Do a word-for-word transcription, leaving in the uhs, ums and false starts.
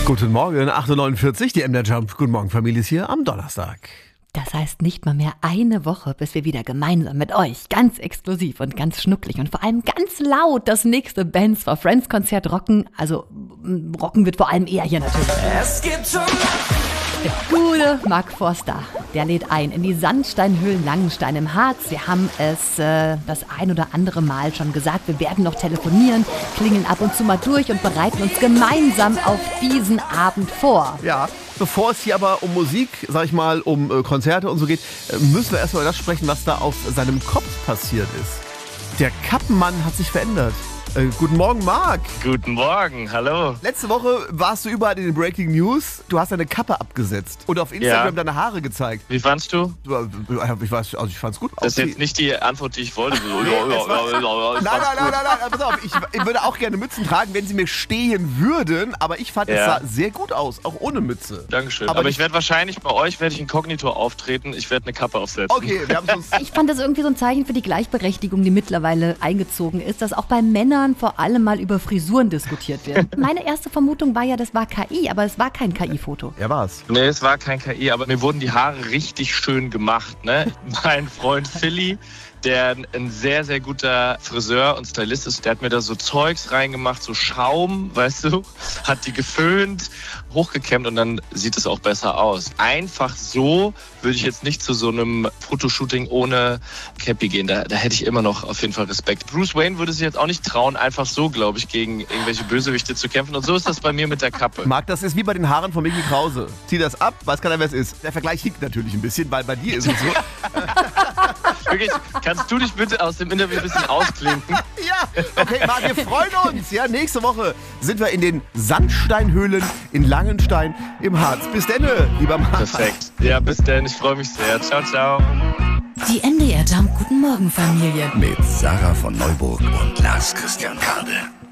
Guten Morgen, acht Uhr neunundvierzig, die M D R Jump. Guten Morgen, Familie ist hier am Donnerstag. Das heißt nicht mal mehr eine Woche, bis wir wieder gemeinsam mit euch ganz exklusiv und ganz schnucklig und vor allem ganz laut das nächste Bands for Friends Konzert rocken. Also rocken wird vor allem eher hier natürlich. Es gibt schon Der gute Mark Forster, der lädt ein in die Sandsteinhöhlen Langenstein im Harz. Wir haben es äh, das ein oder andere Mal schon gesagt, wir werden noch telefonieren, klingeln ab und zu mal durch und bereiten uns gemeinsam auf diesen Abend vor. Ja, bevor es hier aber um Musik, sag ich mal, um äh, Konzerte und so geht, äh, müssen wir erstmal über das sprechen, was da auf seinem Kopf passiert ist. Der Kappenmann hat sich verändert. Äh, guten Morgen, Marc. Guten Morgen, hallo. Letzte Woche warst du überall in den Breaking News. Du hast deine Kappe abgesetzt und auf Instagram Ja. deine Haare gezeigt. Wie fandst du? Du, äh, Ich, weiß, also ich fand's gut. Das ist jetzt nicht die Antwort, die ich wollte. So, Nee, ja, das war- ja, ja, ja, ich Nein, fand's nein, nein, gut. nein, nein, pass auf, ich, ich würde auch gerne Mützen tragen, wenn sie mir stehen würden, aber ich fand, es Ja. sah sehr gut aus, auch ohne Mütze. Dankeschön. Aber Aber, nicht- ich werde wahrscheinlich bei euch, werde ich inkognito auftreten. Ich werde eine Kappe aufsetzen. Okay, wir haben uns... Ich fand das irgendwie so ein Zeichen für die Gleichberechtigung, die mittlerweile eingezogen ist, dass auch bei Männern vor allem mal über Frisuren diskutiert wird. Meine erste Vermutung war ja, das war K I, aber es war kein K I-Foto. Er war's. Nee, es war kein K I, aber mir wurden die Haare richtig schön gemacht. Ne? Mein Freund Philly, der ein sehr, sehr guter Friseur und Stylist ist, der hat mir da so Zeugs reingemacht, so Schaum, weißt du, hat die geföhnt, hochgekämmt und dann sieht es auch besser aus. Einfach so würde ich jetzt nicht zu so einem Fotoshooting ohne Cappy gehen. Da, da hätte ich immer noch auf jeden Fall Respekt. Bruce Wayne würde sich jetzt auch nicht trauen, einfach so, glaube ich, gegen irgendwelche Bösewichte zu kämpfen. Und so ist das bei mir mit der Kappe. Marc, das ist wie bei den Haaren von Micky Krause. Zieh das ab, weiß keiner, wer es ist. Der Vergleich hinkt natürlich ein bisschen, weil bei dir ist es so. Wirklich, kannst du dich bitte aus dem Interview ein bisschen ausklinken? Ja, okay, Marc, wir freuen uns. Ja, nächste Woche sind wir in den Sandsteinhöhlen in Langenstein im Harz. Bis denn, lieber Marc. Perfekt. Ja, bis dann. Ich freue mich sehr. Ciao, ciao. Die M D R Jump Guten Morgen Familie. Mit Sarah von Neuburg und Lars Christian Kade.